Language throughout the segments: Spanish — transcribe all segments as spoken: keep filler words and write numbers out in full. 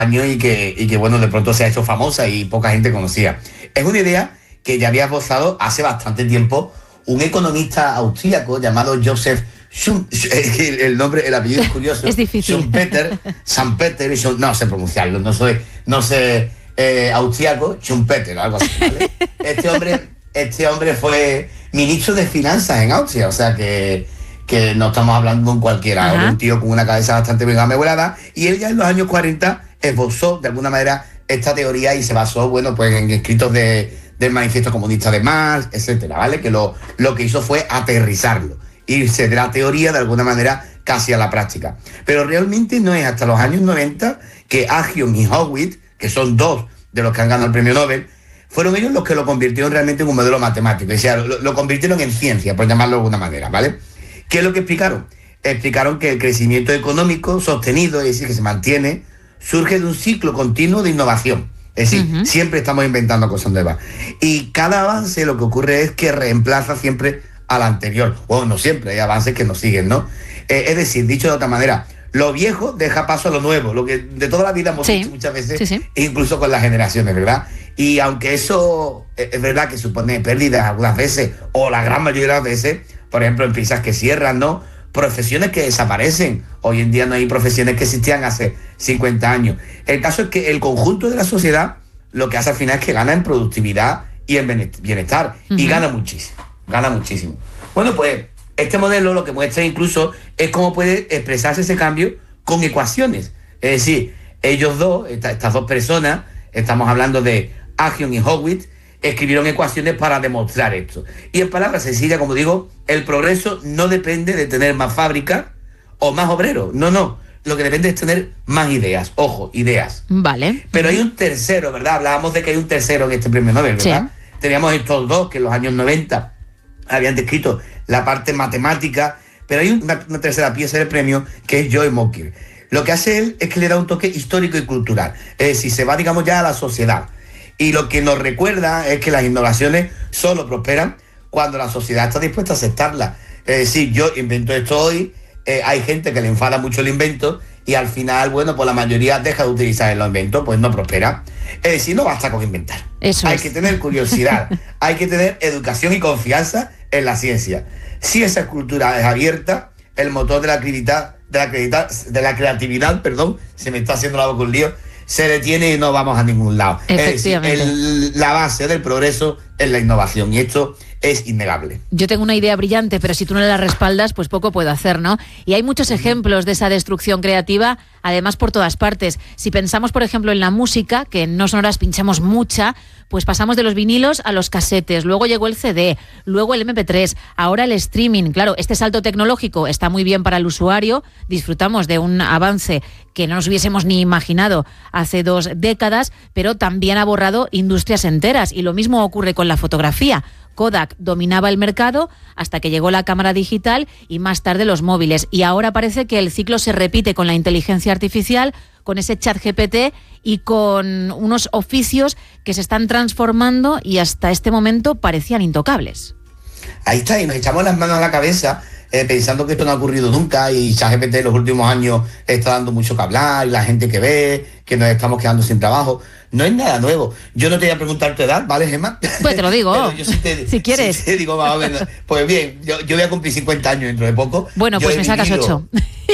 años y que, y que, bueno, de pronto se ha hecho famosa y poca gente conocía. Es una idea que ya había esbozado hace bastante tiempo un economista austríaco llamado Joseph Schum, el nombre, el apellido es curioso. Es difícil. Schumpeter, Sanpeter, no sé pronunciarlo, no soy, no sé, eh, austríaco, Schumpeter, algo así, ¿vale? Este hombre, este hombre fue ministro de Finanzas en Austria, o sea que, que no estamos hablando de un cualquiera, era un tío con una cabeza bastante bien amueblada, y él ya en los años cuarenta esbozó de alguna manera esta teoría y se basó, bueno, pues en escritos de, del Manifiesto Comunista de Marx, etcétera, ¿vale? Que lo, lo que hizo fue aterrizarlo, irse de la teoría de alguna manera casi a la práctica. Pero realmente no es hasta los años noventa que Agion y Howitt, que son dos de los que han ganado el premio Nobel, fueron ellos los que lo convirtieron realmente en un modelo matemático, o sea, lo, lo convirtieron en ciencia, por llamarlo de alguna manera, ¿vale? ¿Qué es lo que explicaron? Explicaron que el crecimiento económico sostenido, es decir, que se mantiene, surge de un ciclo continuo de innovación. Es decir, uh-huh. siempre estamos inventando cosas nuevas. Y cada avance lo que ocurre es que reemplaza siempre al anterior. Bueno, no siempre, hay avances que nos siguen, ¿no? Eh, es decir, dicho de otra manera, lo viejo deja paso a lo nuevo, lo que de toda la vida hemos sí. dicho muchas veces, sí, sí. incluso con las generaciones, ¿verdad? Y aunque eso es verdad que supone pérdidas algunas veces, o la gran mayoría de las veces, por ejemplo, empresas que cierran, ¿no? Profesiones que desaparecen. Hoy en día no hay profesiones que existían hace cincuenta años. El caso es que el conjunto de la sociedad lo que hace al final es que gana en productividad y en bienestar. Uh-huh. Y gana muchísimo, gana muchísimo. Bueno, pues este modelo lo que muestra incluso es cómo puede expresarse ese cambio con ecuaciones. Es decir, ellos dos, esta, estas dos personas, estamos hablando de Agion y Howitt, escribieron ecuaciones para demostrar esto. Y en palabras sencillas, como digo, el progreso no depende de tener más fábricas o más obreros. No, no. Lo que depende es tener más ideas. Ojo, ideas. Vale. Pero hay un tercero, ¿verdad? Hablábamos de que hay un tercero en este premio Nobel, ¿verdad? Sí. Teníamos estos dos que en los años noventa habían descrito la parte matemática, pero hay una, una tercera pieza del premio que es Joe Mokyr. Lo que hace él es que le da un toque histórico y cultural. Es decir, se va, digamos, ya a la sociedad. Y lo que nos recuerda es que las innovaciones solo prosperan cuando la sociedad está dispuesta a aceptarlas. Es decir, yo invento esto hoy, eh, hay gente que le enfada mucho el invento y al final, bueno, pues la mayoría deja de utilizar el invento, pues no prospera. Es decir, no basta con inventar. Eso hay es. que tener curiosidad, hay que tener educación y confianza en la ciencia. Si esa cultura es abierta, el motor de la creatividad, de la creatividad, de la creatividad, perdón, se me está haciendo la boca un lío, se detiene y no vamos a ningún lado. Efectivamente. Es decir, el, la base del progreso es la innovación y esto es innegable. Yo tengo una idea brillante, pero si tú no la respaldas, pues poco puedo hacer, ¿no? Y hay muchos ejemplos de esa destrucción creativa, además por todas partes. Si pensamos, por ejemplo, en la música, que en No Sonoras pinchamos mucha, pues pasamos de los vinilos a los casetes, luego llegó el ce de, luego el eme pe tres, ahora el streaming. Claro, este salto tecnológico está muy bien para el usuario, disfrutamos de un avance que no nos hubiésemos ni imaginado hace dos décadas, pero también ha borrado industrias enteras, y lo mismo ocurre con la fotografía. Kodak dominaba el mercado hasta que llegó la cámara digital y más tarde los móviles. Y ahora parece que el ciclo se repite con la inteligencia artificial, con ese chat ge pe te y con unos oficios que se están transformando y hasta este momento parecían intocables. Ahí está, y nos echamos las manos a la cabeza eh, pensando que esto no ha ocurrido nunca y chat ge pe te en los últimos años está dando mucho que hablar y la gente que ve, que nos estamos quedando sin trabajo. No es nada nuevo. Yo no te voy a preguntar tu edad, ¿vale, Gemma? Pues te lo digo, yo sí te, si quieres. Sí te digo, más o menos. Pues bien, yo, yo voy a cumplir cincuenta años dentro de poco. Bueno, yo pues me sacas ocho.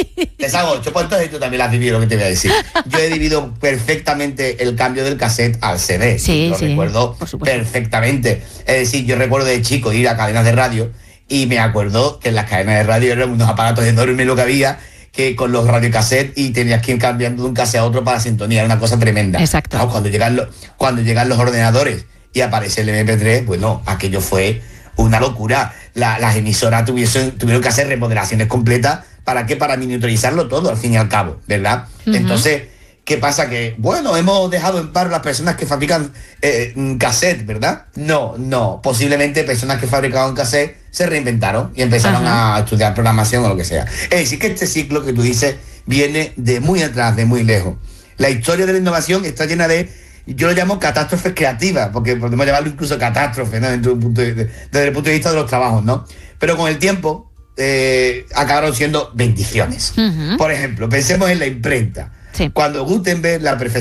Te saco ocho, pues entonces tú también la has vivido, lo que te voy a decir. Yo he vivido perfectamente el cambio del cassette al ce de. Sí, lo sí, recuerdo perfectamente. Es decir, yo recuerdo de chico ir a cadenas de radio y me acuerdo que en las cadenas de radio eran unos aparatos enormes lo que había, que con los radiocassettes y tenías que ir cambiando de un cassette a otro para la sintonía, era una cosa tremenda. Exacto. Claro, cuando llegan los, cuando llegan los ordenadores y aparece el eme pe tres, bueno, aquello fue una locura. La, las emisoras tuviesen, tuvieron que hacer remodelaciones completas. ¿Para qué? Para miniaturizarlo todo, al fin y al cabo, ¿verdad? Uh-huh. Entonces, ¿qué pasa? Que, bueno, hemos dejado en paro las personas que fabrican eh, cassette, ¿verdad? No, no. Posiblemente personas que fabricaban cassette se reinventaron y empezaron uh-huh. a estudiar programación o lo que sea. Es decir, que este ciclo que tú dices viene de muy atrás, de muy lejos. La historia de la innovación está llena de, yo lo llamo catástrofes creativas, porque podemos llamarlo incluso catástrofe, ¿no? Dentro de un punto de, de, desde el punto de vista de los trabajos, ¿no? Pero con el tiempo eh, acabaron siendo bendiciones. Uh-huh. Por ejemplo, pensemos en la imprenta. Sí. Cuando Gutenberg la perfeccionó,